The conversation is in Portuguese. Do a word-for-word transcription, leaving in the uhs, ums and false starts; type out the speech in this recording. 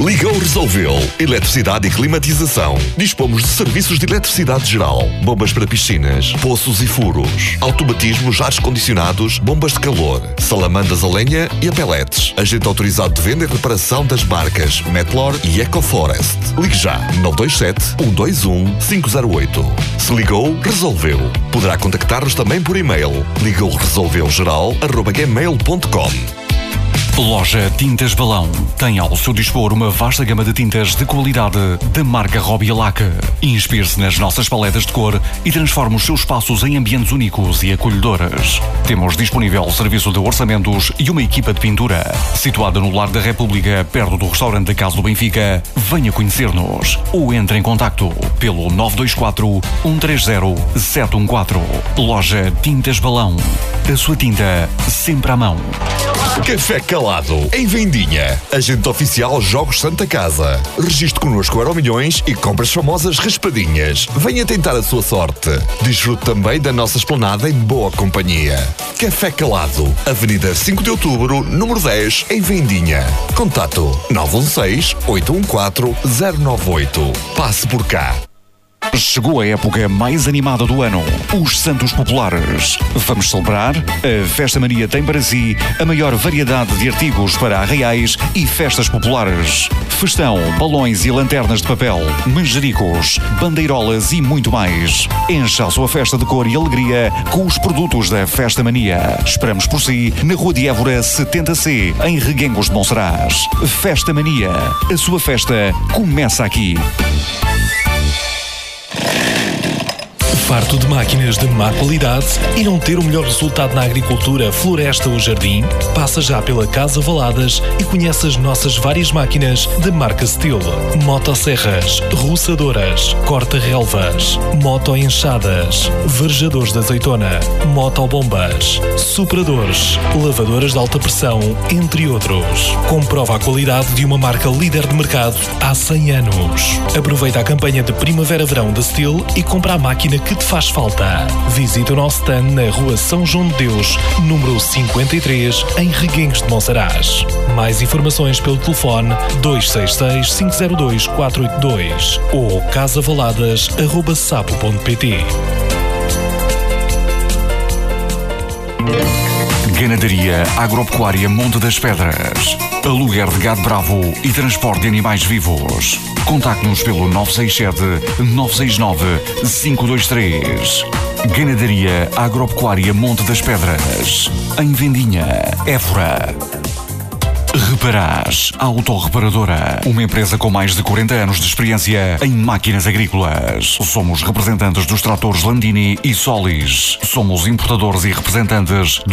Ligou, resolveu. Eletricidade e climatização. Dispomos de serviços de eletricidade geral, bombas para piscinas, poços e furos, automatismos, ares condicionados, bombas de calor, salamandas a lenha e a pellets. Agente autorizado de venda e reparação das marcas Metlor e EcoForest. Ligue já nove dois sete, um dois um, cinco zero oito. Se ligou, resolveu. Poderá contactar-nos também por e-mail. ligou resolveu geral arroba gmail ponto com. Loja Tintas Balão tem ao seu dispor uma vasta gama de tintas de qualidade da marca Robbie Lac. Inspire-se nas nossas paletas de cor e transforme os seus espaços em ambientes únicos e acolhedores. Temos disponível serviço de orçamentos e uma equipa de pintura. Situada no Largo da República, perto do restaurante da Casa do Benfica, venha conhecer-nos ou entre em contacto pelo nove dois quatro, um três zero, sete um quatro. Loja Tintas Balão. A sua tinta sempre à mão. Café Calado, em Vendinha. Agente oficial Jogos Santa Casa. Registre connosco Euro Milhões e compre as famosas raspadinhas. Venha tentar a sua sorte. Desfrute também da nossa esplanada em boa companhia. Café Calado, Avenida cinco de Outubro, número dez, em Vendinha. Contato nove um seis, oito um quatro, zero nove oito. Passe por cá. Chegou a época mais animada do ano, os Santos Populares. Vamos celebrar? A Festa Mania tem para si a maior variedade de artigos para arraiais e festas populares. Festão, balões e lanternas de papel, manjericos, bandeirolas e muito mais. Encha a sua festa de cor e alegria com os produtos da Festa Mania. Esperamos por si na Rua de Évora setenta C, em Reguengos de Monsaraz. Festa Mania. A sua festa começa aqui. Farto de máquinas de má qualidade e não ter o melhor resultado na agricultura, floresta ou jardim? Passa já pela Casa Valadas e conhece as nossas várias máquinas de marca Stihl. Motosserras, roçadoras, corta-relvas, moto-enxadas, verjadores de azeitona, motobombas, sopradores, lavadoras de alta pressão, entre outros. Comprova a qualidade de uma marca líder de mercado há cem anos. Aproveita a campanha de Primavera-Verão da Stihl e compra a máquina que te faz falta. Visita o nosso stand na Rua São João de Deus, número cinquenta e três, em Reguengos de Monsaraz. Mais informações pelo telefone dois seis seis, cinco zero dois, quatro oito dois ou casavaladas arroba sapo ponto pt. Ganadaria Agropecuária Monte das Pedras. Aluguer de gado bravo e transporte de animais vivos. Contacte-nos pelo nove seis sete, nove seis nove, cinco dois três. Ganadaria Agropecuária Monte das Pedras. Em Vendinha, Évora. Reparás Autorreparadora, uma empresa com mais de quarenta anos de experiência em máquinas agrícolas. Somos representantes dos tratores Landini e Solis. Somos importadores e representantes